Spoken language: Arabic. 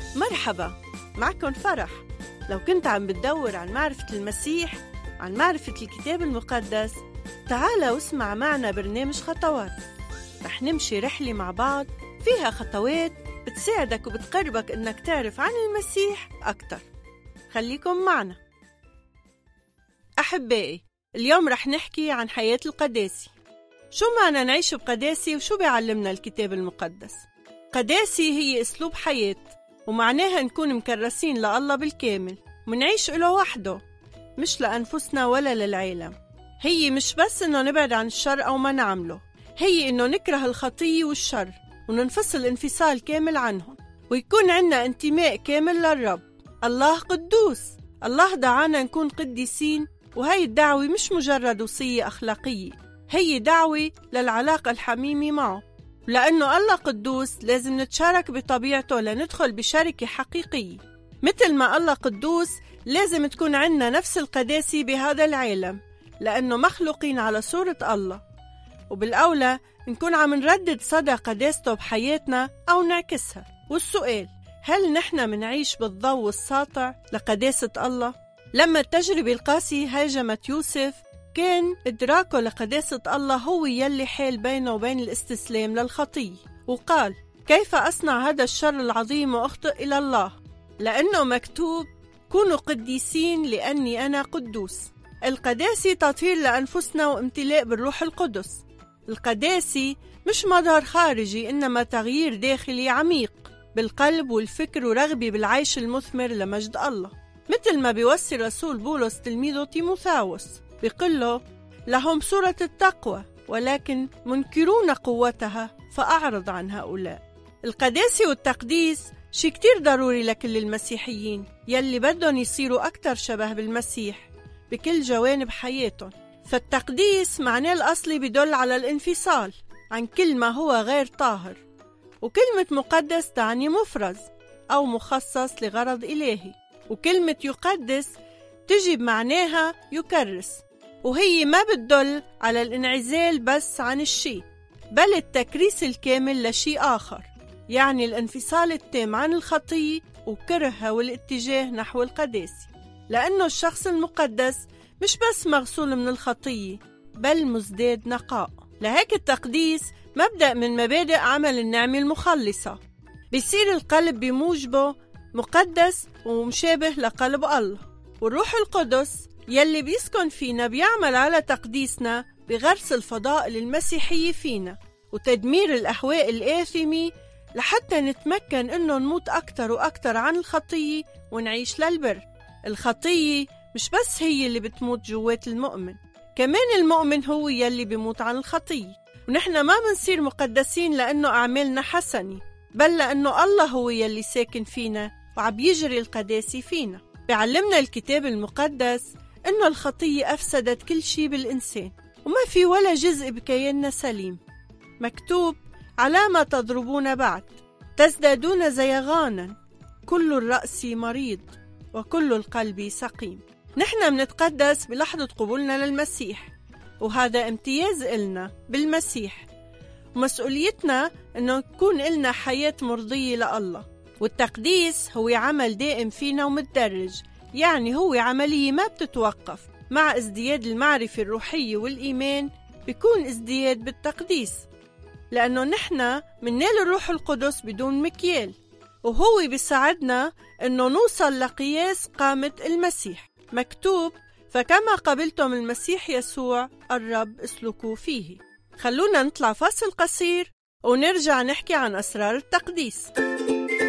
مرحبا، معكم فرح. لو كنت عم بتدور عن معرفة المسيح، عن معرفة الكتاب المقدس، تعال واسمع معنا برنامج خطوات. رح نمشي رحلة مع بعض فيها خطوات بتساعدك وبتقربك إنك تعرف عن المسيح أكتر. خليكم معنا. أحبائي، اليوم رح نحكي عن حياة القداسي. شو معنى نعيش بقداسي وشو بيعلمنا الكتاب المقدس؟ قداسي هي أسلوب حياة، ومعناها نكون مكرسين لله بالكامل ونعيش له وحده، مش لأنفسنا ولا للعالم. هي مش بس إنه نبعد عن الشر أو ما نعمله، هي إنه نكره الخطية والشر وننفصل انفصال كامل عنهم، ويكون عنا انتماء كامل للرب. الله قدوس، الله دعانا نكون قديسين، وهي الدعوة مش مجرد وصية أخلاقية، هي دعوة للعلاقة الحميمة معه. لأنه الله قدوس لازم نتشارك بطبيعته لندخل بشركة حقيقية. مثل ما الله قدوس لازم تكون عنا نفس القداسة بهذا العالم، لأنه مخلوقين على صورة الله، وبالأولى نكون عم نردد صدى قداسته بحياتنا أو نعكسها. والسؤال، هل نحن منعيش بالضوء الساطع لقداسة الله؟ لما التجربة القاسية هاجمت يوسف، كان إدراكه لقداسة الله هو يلي حال بينه وبين الاستسلام للخطية، وقال: كيف أصنع هذا الشر العظيم وأخطئ إلى الله؟ لأنه مكتوب: كونوا قديسين لأني أنا قدوس. القداسة تطهير لأنفسنا وامتلاء بالروح القدس. القداسة مش مظهر خارجي، إنما تغيير داخلي عميق بالقلب والفكر ورغبة بالعيش المثمر لمجد الله. مثل ما بيوصي رسول بولس تلميذه تيموثاوس، بيقول له: لهم صورة التقوى ولكن منكرون قوتها، فأعرض عن هؤلاء. القداسة والتقديس شيء كتير ضروري لكل المسيحيين يلي بدهم يصيروا أكتر شبه بالمسيح بكل جوانب حياتهم. فالتقديس معناه الأصلي بدل على الانفصال عن كل ما هو غير طاهر، وكلمة مقدس تعني مفرز أو مخصص لغرض إلهي، وكلمة يقدس تجي بمعناها يكرس، وهي ما بتدل على الانعزال بس عن الشيء، بل التكريس الكامل لشيء آخر، يعني الانفصال التام عن الخطية وكرهها والاتجاه نحو القداسة. لأنه الشخص المقدس مش بس مغسول من الخطية، بل مزداد نقاء. لهيك التقديس مبدأ من مبادئ عمل النعمة المخلصة. بيصير القلب بموجبه مقدس ومشابه لقلب الله، والروح القدس يلي بيسكن فينا بيعمل على تقديسنا بغرس الفضائل المسيحية فينا وتدمير الأهواء الآثمة، لحتى نتمكن إنه نموت أكتر وأكتر عن الخطية ونعيش للبر. الخطية مش بس هي اللي بتموت جوات المؤمن، كمان المؤمن هو يلي بيموت عن الخطية. ونحن ما بنصير مقدسين لأنه أعمالنا حسنة، بل لأنه الله هو يلي ساكن فينا وعم يجري القداسة فينا. بيعلمنا الكتاب المقدس إنه الخطية أفسدت كل شيء بالإنسان، وما في ولا جزء بكياننا سليم. مكتوب: على ما تضربون بعد تزدادون زيغانا، كل الرأس مريض وكل القلب سقيم. نحن منتقدس بلحظة قبولنا للمسيح، وهذا امتياز إلنا بالمسيح، ومسؤوليتنا إنه نكون إلنا حياة مرضية لله. والتقديس هو عمل دائم فينا ومتدرج، يعني هو عملية ما بتتوقف. مع ازدياد المعرفة الروحية والإيمان بيكون ازدياد بالتقديس، لأنه نحن مننال الروح القدس بدون مكيال، وهو بيساعدنا إنه نوصل لقياس قامة المسيح. مكتوب: فكما قبلتم المسيح يسوع الرب اسلكوا فيه. خلونا نطلع فاصل قصير ونرجع نحكي عن أسرار التقديس.